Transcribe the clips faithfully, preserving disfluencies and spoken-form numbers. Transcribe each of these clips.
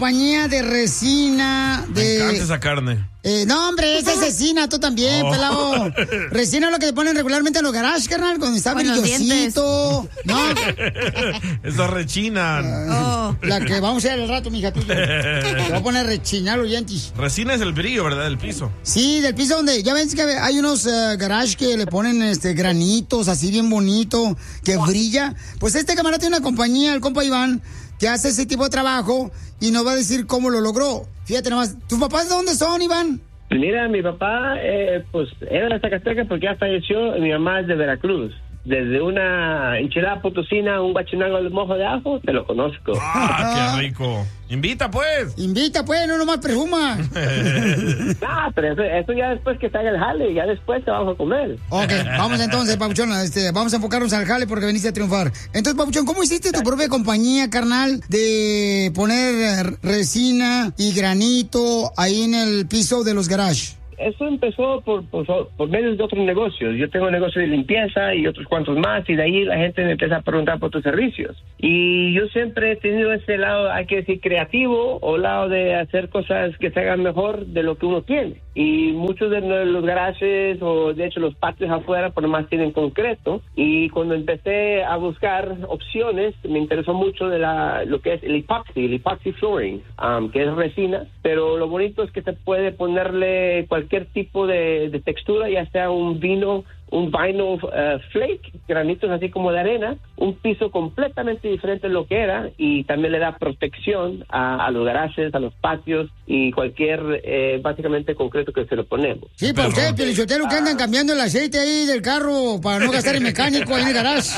compañía de resina, de... Me encanta esa carne. Eh, no, hombre, es asesina, tú también, Oh. pelado. Resina es lo que te ponen regularmente en los garages, carnal, cuando está Con los brillosito. No, Esas rechinan. Oh. la que vamos a hacer al rato, mija, tuya. Te voy a poner a rechinar los dientes. Resina es el brillo, ¿verdad? Del piso. Sí, del piso donde, ya ves que hay unos uh, garages que le ponen este granitos así bien bonito, que brilla. Pues este camarada tiene una compañía, el compa Iván, que hace ese tipo de trabajo y nos va a decir cómo lo logró. Fíjate nomás, ¿tus papás de dónde son, Iván? Mira, mi papá, eh, pues era de Zacatecas porque ya falleció. Mi mamá es de Veracruz. Desde una enchilada potosina, un guachinango al mojo de ajo, te lo conozco. ¡Ah, qué rico! ¡Invita, pues! Invita, pues, no nomás presuma. Ah, pero eso, eso ya después que salga el jale, ya después te vamos a comer. Ok, vamos entonces, Papuchón, este, vamos a enfocarnos al jale porque veniste a triunfar. Entonces, Papuchón, ¿cómo hiciste tu propia compañía, carnal, de poner resina y granito ahí en el piso de los garages? Eso empezó por, por, por medios de otros negocios. Yo tengo un negocio de limpieza y otros cuantos más, y de ahí la gente me empieza a preguntar por tus servicios. Y yo siempre he tenido ese lado, hay que decir, creativo, o lado de hacer cosas que se hagan mejor de lo que uno tiene. Y muchos de los garajes, o de hecho los patios afuera, por lo más tienen concreto. Y cuando empecé a buscar opciones, me interesó mucho de la, lo que es el epoxy, el epoxy flooring, um, que es resina. Pero lo bonito es que se puede ponerle cualquier cualquier tipo de, de textura, ya sea un vino, un vinyl uh, flake, granitos así como de arena, un piso completamente diferente de lo que era, y también le da protección a, a los garajes, a los patios y cualquier eh, básicamente concreto que se lo ponemos. Sí, para ustedes, Pielichotelo, que andan cambiando el aceite ahí del carro para no gastar el mecánico ahí en el garage.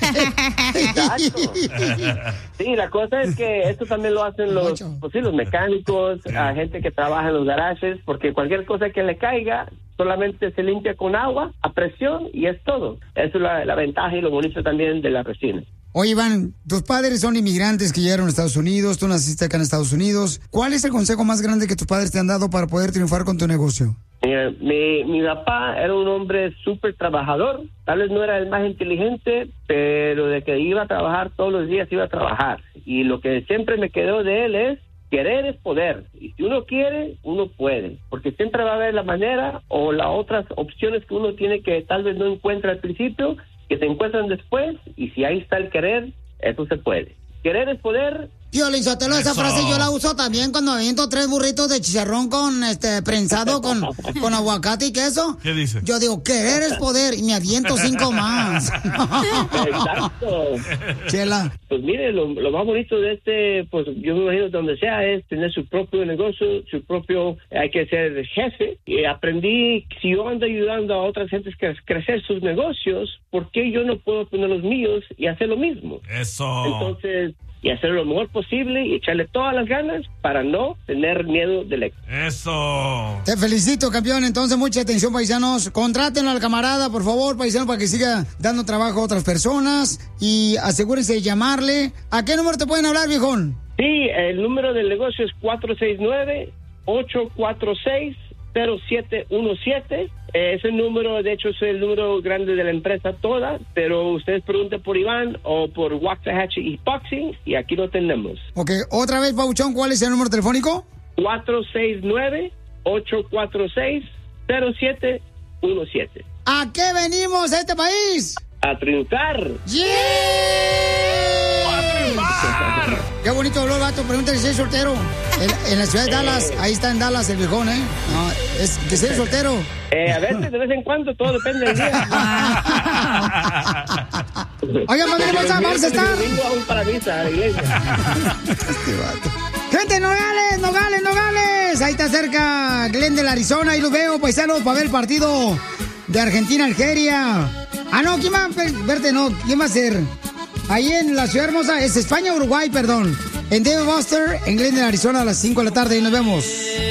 Exacto. Sí, la cosa es que esto también lo hacen los, pues sí, los mecánicos, a gente que trabaja en los garajes, porque cualquier cosa que le caiga solamente se limpia con agua a presión y es todo. Eso es la, la ventaja y lo bonito también de la resina. Oye, Iván, tus padres son inmigrantes que llegaron a Estados Unidos, tú naciste acá en Estados Unidos. ¿Cuál es el consejo más grande que tus padres te han dado para poder triunfar con tu negocio? Mira, mi, mi papá era un hombre súper trabajador. Tal vez no era el más inteligente, pero de que iba a trabajar todos los días, iba a trabajar. Y lo que siempre me quedó de él es: querer es poder, y si uno quiere, uno puede, porque siempre va a haber la manera o las otras opciones que uno tiene que tal vez no encuentra al principio, que se encuentran después, y si ahí está el querer, eso se puede. Querer es poder. Piolín Sotelo, esa frase yo la uso también cuando aviento tres burritos de chicharrón con este prensado con, con aguacate y queso. ¿Qué dice? Yo digo, querer es poder, y me aviento cinco más. Exacto. Chela. Pues mire, lo, lo más bonito de este, pues yo me imagino donde sea, es tener su propio negocio, su propio, hay que ser jefe. Y aprendí, si yo ando ayudando a otras gentes a crecer sus negocios, ¿por qué yo no puedo poner los míos y hacer lo mismo? Eso. Entonces, y hacer lo mejor posible y echarle todas las ganas para no tener miedo del éxito. Eso. Te felicito, campeón. Entonces, mucha atención, paisanos. Contrátenlo al camarada, por favor, paisano, para que siga dando trabajo a otras personas. Y asegúrense de llamarle. ¿A qué número te pueden hablar, viejón? Sí, el número del negocio es cuatro seis nueve, ocho cuatro seis, cero siete uno siete. Eh, ese número, de hecho, es el número grande de la empresa toda, pero ustedes pregunten por Iván o por Waxahachie Epoxy y aquí lo tenemos. Ok, otra vez, Pauchón, ¿cuál es el número telefónico? cuatro seis nueve, ocho cuatro seis, cero siete uno siete. ¿A qué venimos a este país? A triunfar. ¡Yeah! ¡A triunfar! Qué bonito habló el vato, pregúntale si es soltero. En, en la ciudad de Dallas, ahí está en Dallas el viejón, ¿eh? No, es que si es soltero. Eh, a veces, de vez en cuando, todo depende del día. Oigan, familia, vamos a estar. Aún para misa, a la iglesia. Este vato. Gente, Nogales, Nogales, Nogales. Ahí está cerca Glendale, Arizona. Ahí los veo, paisanos, para ver el partido de Argentina-Algeria. Ah, no, ¿quién va a verte? No, ¿quién va a ser? Ahí en la ciudad hermosa, es España-Uruguay, perdón. En Dave Buster, en Glendale, Arizona, a las cinco de la tarde. Y nos vemos.